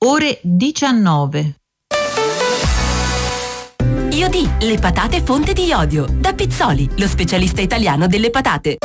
ore 19. Iodì, le patate fonte di iodio. Da Pizzoli, lo specialista italiano delle patate.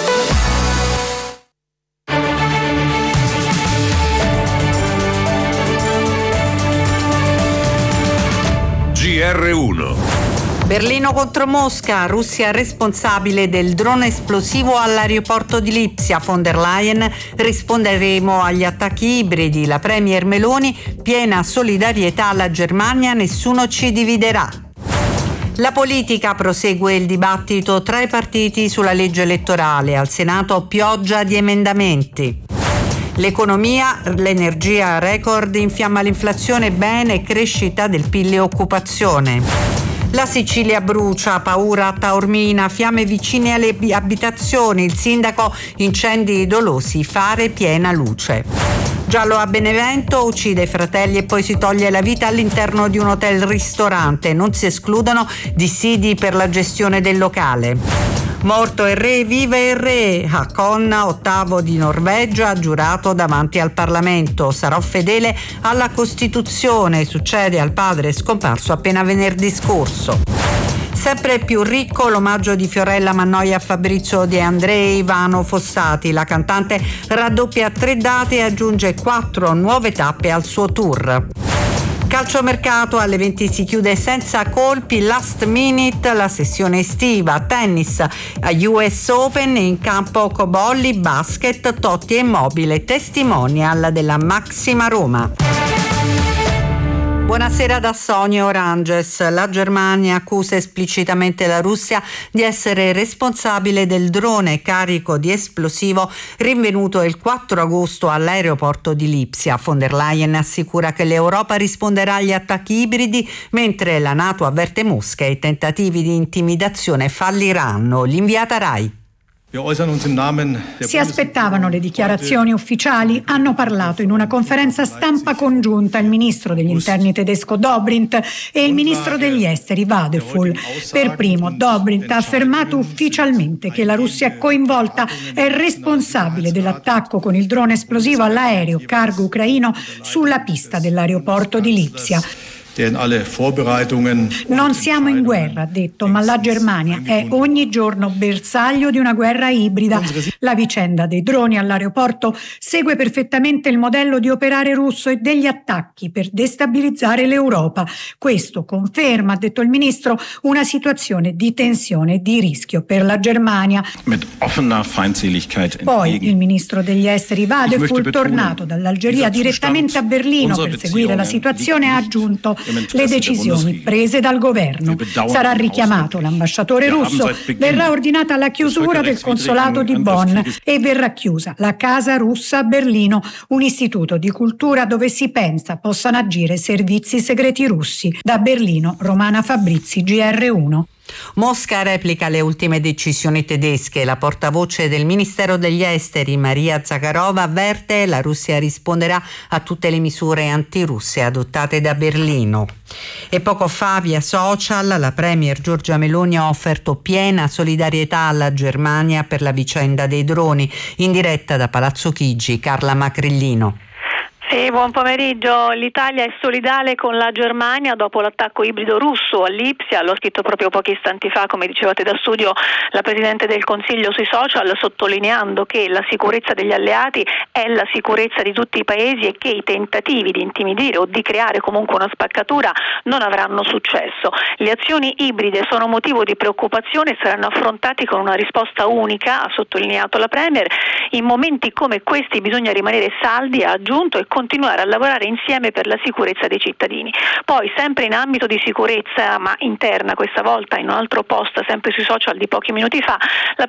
GR1. Berlino contro Mosca, Russia responsabile del drone esplosivo all'aeroporto di Lipsia. Von der Leyen, risponderemo agli attacchi ibridi. La premier Meloni, piena solidarietà alla Germania, nessuno ci dividerà. La politica, prosegue il dibattito tra i partiti sulla legge elettorale. Al Senato pioggia di emendamenti. L'economia, l'energia record infiamma l'inflazione, bene, crescita del PIL e occupazione. La Sicilia brucia, paura a Taormina, fiamme vicine alle abitazioni, il sindaco, incendi dolosi, fare piena luce. Giallo a Benevento, uccide i fratelli e poi si toglie la vita all'interno di un hotel-ristorante, non si escludono dissidi per la gestione del locale. Morto il re, vive il re. Haakon, ottavo di Norvegia, giurato davanti al Parlamento. Sarò fedele alla Costituzione, succede al padre scomparso appena venerdì scorso. Sempre più ricco l'omaggio di Fiorella Mannoia a Fabrizio De André, Ivano Fossati. La cantante raddoppia 3 date e aggiunge 4 nuove tappe al suo tour. Calciomercato, alle 20 si chiude senza colpi, last minute la sessione estiva, tennis a US Open, in campo Cobolli, basket, Totti e Immobile, testimonial della Maxima Roma. Buonasera da Sonia Oranges. La Germania accusa esplicitamente la Russia di essere responsabile del drone carico di esplosivo rinvenuto il 4 agosto all'aeroporto di Lipsia. Von der Leyen assicura che l'Europa risponderà agli attacchi ibridi, mentre la NATO avverte Mosca e i tentativi di intimidazione falliranno. L'inviata Rai. Si aspettavano le dichiarazioni ufficiali, hanno parlato in una conferenza stampa congiunta il ministro degli interni tedesco Dobrindt e il ministro degli esteri Wadephul. Per primo Dobrindt ha affermato ufficialmente che la Russia è coinvolta, è responsabile dell'attacco con il drone esplosivo all'aereo cargo ucraino sulla pista dell'aeroporto di Lipsia. Non siamo in guerra, ha detto, ma la Germania è ogni giorno bersaglio di una guerra ibrida. La vicenda dei droni all'aeroporto segue perfettamente il modello di operare russo e degli attacchi per destabilizzare l'Europa. Questo conferma, ha detto il ministro, una situazione di tensione e di rischio per la Germania. Poi il ministro degli esteri Wadephul, tornato dall'Algeria direttamente a Berlino per seguire la situazione, ha aggiunto: le decisioni prese dal governo. Sarà richiamato l'ambasciatore russo, verrà ordinata la chiusura del consolato di Bonn e verrà chiusa la Casa Russa a Berlino, un istituto di cultura dove si pensa possano agire servizi segreti russi. Da Berlino, Romana Fabrizi, GR1. Mosca replica le ultime decisioni tedesche. La portavoce del Ministero degli Esteri, Maria Zakharova, avverte: la Russia risponderà a tutte le misure antirusse adottate da Berlino. E poco fa, via social, la premier Giorgia Meloni ha offerto piena solidarietà alla Germania per la vicenda dei droni. In diretta da Palazzo Chigi, Carla Macrillino. Sì, buon pomeriggio. L'Italia è solidale con la Germania dopo l'attacco ibrido russo a Lipsia. L'ho scritto proprio pochi istanti fa, come dicevate da studio, la Presidente del Consiglio sui social, sottolineando che la sicurezza degli alleati è la sicurezza di tutti i paesi e che i tentativi di intimidire o di creare comunque una spaccatura non avranno successo. Le azioni ibride sono motivo di preoccupazione e saranno affrontati con una risposta unica, ha sottolineato la Premier. In momenti come questi bisogna rimanere saldi, ha aggiunto, e continuare a lavorare insieme per la sicurezza dei cittadini. Poi, sempre in ambito di sicurezza, ma interna questa volta, in un altro post sempre sui social di pochi minuti fa, la